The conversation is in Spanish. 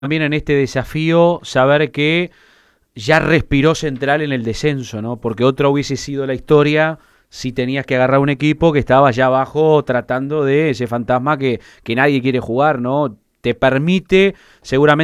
también en este desafío saber que ya respiró Central en el descenso, ¿no? Porque otra hubiese sido la historia si tenías que agarrar un equipo que estaba ya abajo tratando de ese fantasma que nadie quiere jugar, ¿no? Te permite seguramente